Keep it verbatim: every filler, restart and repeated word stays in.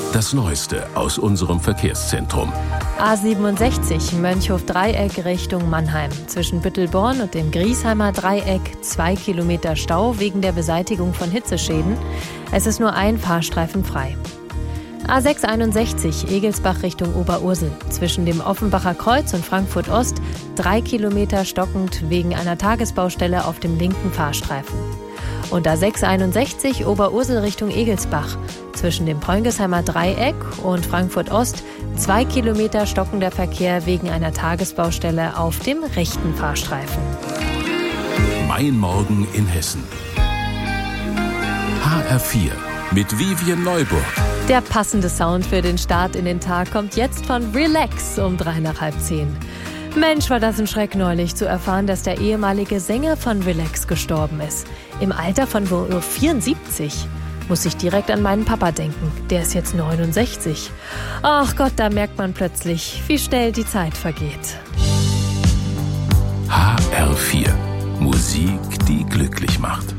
Das Neueste aus unserem Verkehrszentrum. A siebenundsechzig, Mönchhof-Dreieck Richtung Mannheim. Zwischen Büttelborn und dem Griesheimer Dreieck zwei Kilometer Stau wegen der Beseitigung von Hitzeschäden. Es ist nur ein Fahrstreifen frei. A sechshunderteinundsechzig, Egelsbach Richtung Oberursel. Zwischen dem Offenbacher Kreuz und Frankfurt Ost drei Kilometer stockend wegen einer Tagesbaustelle auf dem linken Fahrstreifen. Und A sechshunderteinundsechzig, Oberursel Richtung Egelsbach. Zwischen dem Preungesheimer Dreieck und Frankfurt Ost zwei Kilometer stockender Verkehr wegen einer Tagesbaustelle auf dem rechten Fahrstreifen. Mein Morgen in Hessen. H R vier mit Vivian Neuburg. Der passende Sound für den Start in den Tag kommt jetzt von Relax um drei nach halb zehn. Mensch, war das ein Schreck neulich zu erfahren, dass der ehemalige Sänger von Relax gestorben ist. Im Alter von nur vierundsiebzig. Muss ich direkt an meinen Papa denken. Der ist jetzt neunundsechzig. Ach Gott, da merkt man plötzlich, wie schnell die Zeit vergeht. H R vier. Musik, die glücklich macht.